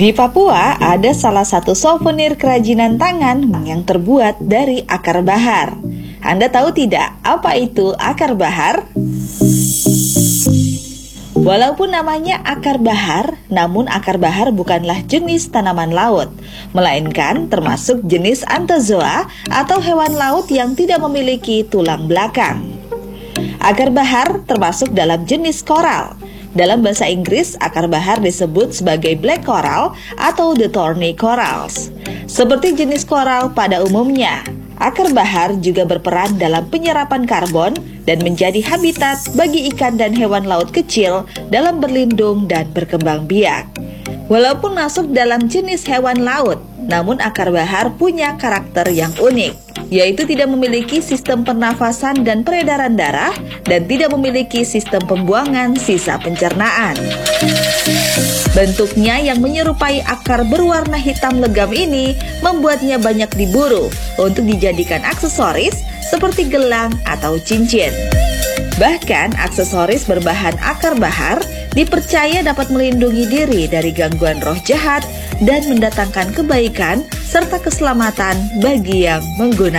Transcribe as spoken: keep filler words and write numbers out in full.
Di Papua ada salah satu souvenir kerajinan tangan yang terbuat dari akar bahar. Anda tahu tidak apa itu akar bahar? Walaupun namanya akar bahar, namun akar bahar bukanlah jenis tanaman laut, melainkan termasuk jenis anthozoa atau hewan laut yang tidak memiliki tulang belakang. Akar bahar termasuk dalam jenis koral. Dalam bahasa Inggris, akar bahar disebut sebagai black coral atau the thorny corals. Seperti jenis koral pada umumnya, akar bahar juga berperan dalam penyerapan karbon dan menjadi habitat bagi ikan dan hewan laut kecil dalam berlindung dan berkembang biak. Walaupun masuk dalam jenis hewan laut, namun akar bahar punya karakter yang unik, yaitu tidak memiliki sistem pernafasan dan peredaran darah dan tidak memiliki sistem pembuangan sisa pencernaan. Bentuknya yang menyerupai akar berwarna hitam legam ini membuatnya banyak diburu untuk dijadikan aksesoris seperti gelang atau cincin. Bahkan aksesoris berbahan akar bahar dipercaya dapat melindungi diri dari gangguan roh jahat dan mendatangkan kebaikan serta keselamatan bagi yang menggunakan.